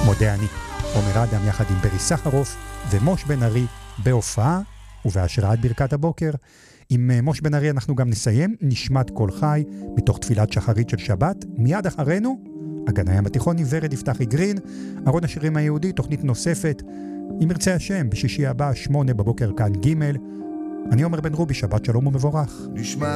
מודה אני, עומר אדם יחד עם ברי סחרוף ומוש בן ארי בהופעה ובהשראת ברכת הבוקר. עם מוש בן ארי אנחנו גם נסיים נשמת כל חי מתוך תפילת שחרית של שבת. מיד אחרינו הגן הים התיכוני ורד יפתחי גרין, ארון השירים היהודי, תוכנית נוספת אם ירצה השם בשישי הבא 8 בבוקר כאן ג'. אני עומר בן רובי, שבת שלום ומבורך. נשמת